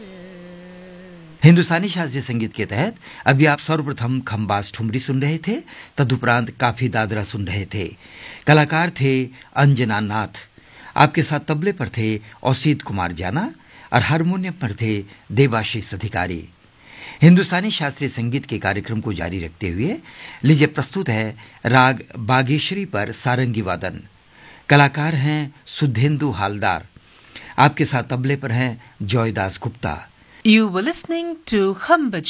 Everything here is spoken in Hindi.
हिंदुस्तानी शास्त्रीय संगीत के तहत अभी आप सर्वप्रथम खम्बास ठुमरी सुन रहे थे। तदुपरांत काफी दादरा सुन रहे थे। कलाकार थे अंजना नाथ। आपके साथ तबले पर थे औसीत कुमार जाना और हारमोनियम पर थे देवाशीष अधिकारी। हिंदुस्तानी शास्त्रीय संगीत के कार्यक्रम को जारी रखते हुए लीजिए प्रस्तुत है राग बागेश्वरी पर सारंगी वादन। कलाकार हैं सुधेंदु हालदार। आपके साथ तबले पर हैं जॉयदास Gupta. You were listening to Khambach